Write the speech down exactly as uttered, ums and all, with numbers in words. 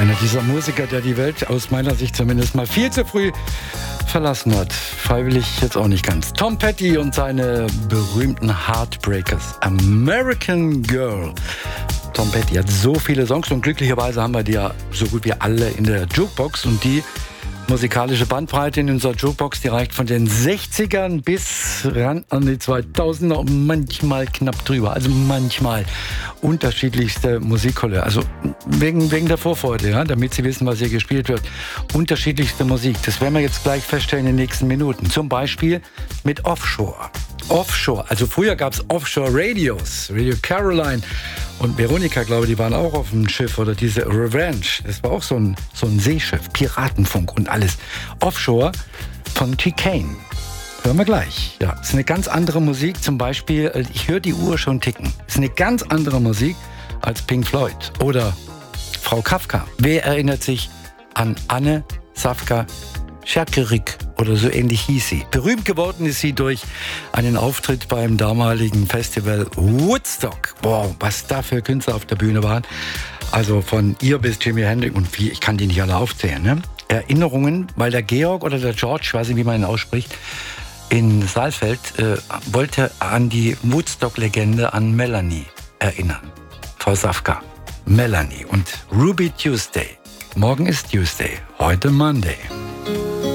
einer dieser Musiker, der die Welt aus meiner Sicht zumindest mal viel zu früh verlassen hat. Freiwillig jetzt auch nicht ganz. Tom Petty und seine berühmten Heartbreakers. American Girl. Tom Petty hat so viele Songs und glücklicherweise haben wir die ja so gut wie alle in der Jukebox. Und die musikalische Bandbreite in unserer Jukebox, die reicht von den sechzigern bis ran an die zweitausender und manchmal knapp drüber. Also manchmal unterschiedlichste Musikkolle. Also wegen, wegen der Vorfreude, ja, damit Sie wissen, was hier gespielt wird. Unterschiedlichste Musik. Das werden wir jetzt gleich feststellen in den nächsten Minuten. Zum Beispiel mit Offshore. Offshore. Also früher gab es Offshore-Radios. Radio Caroline und Veronica, glaube ich, die waren auch auf dem Schiff. Oder diese Revenge. Das war auch so ein, so ein Seeschiff. Piratenfunk und alles. Offshore von Chicane. Hören wir gleich. Ja, ist eine ganz andere Musik. Zum Beispiel, ich höre die Uhr schon ticken. Ist eine ganz andere Musik als Pink Floyd. Oder Frau Kafka. Wer erinnert sich an Anne Safka Scherkerik oder so ähnlich hieß sie. Berühmt geworden ist sie durch einen Auftritt beim damaligen Festival Woodstock. Wow, was da für Künstler auf der Bühne waren. Also von ihr bis Jimi Hendrix und wie, ich kann die nicht alle aufzählen. Ne? Erinnerungen, weil der Georg oder der George, ich weiß nicht, wie man ihn ausspricht, in Saalfeld äh, wollte an die Woodstock-Legende, an Melanie erinnern. Frau Safka, Melanie und Ruby Tuesday. Morgen ist Tuesday, heute Monday.